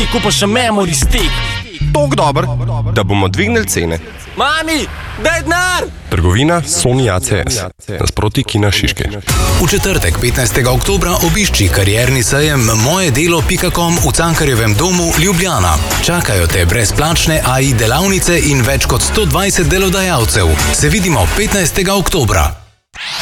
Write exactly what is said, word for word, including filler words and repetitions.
kupil še memory stick. Tok dober, da bomo dvignili cene. Mami, daj denar! Trgovina Sony A C S, nasproti Kina Šiške. V četrtek, petnajstega oktobra, obišči karierni sejem mojedelo pika com v Cankarjevem domu Ljubljana. Čakajo te brezplačne A I delavnice in več kot sto dvajset delodajalcev. Se vidimo petnajstega oktobra.